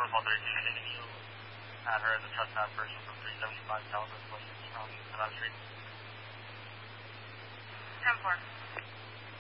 protocol 13, can you add her as a trespass person from 375 Caliber Place on Nevada Street? 10-4.